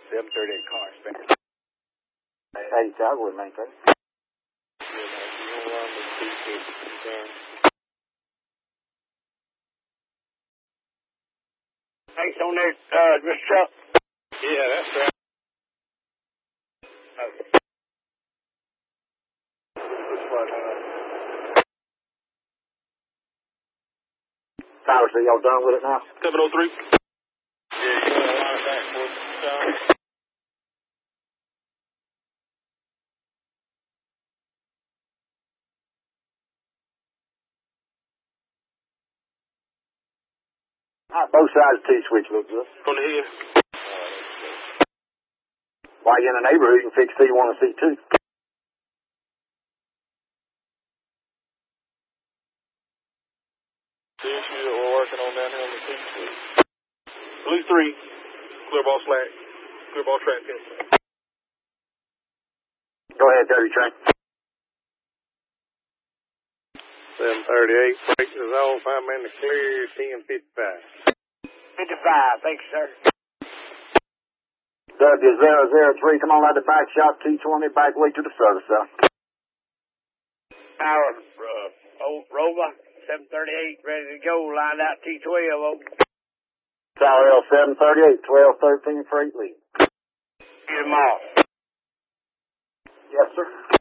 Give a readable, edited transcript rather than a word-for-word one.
738 car, Spencer. Hey, Tower, with maintain. Thanks on there, Mr. Chuck. Yeah, that's right. Tower, so y'all done with it now? 703. Yeah, you got a lot of back for it. Both sides of T-switch look good. From the hill. While you're in the neighborhood, you can fix C1 and C2. The issue that we're working on down here on the T-switch. Blue 3, clear ball slack, clear ball track pin. Go ahead, Dirty Train. 738, brakes is off, I'm in the clear, 1055. 55, thanks, sir. W003, come on out the back shop, T20, back way to the service center. Tower, Rover, 738, ready to go, lined out T12, over. Tower L738, 1213 freight lead. Get them off. Yes, sir.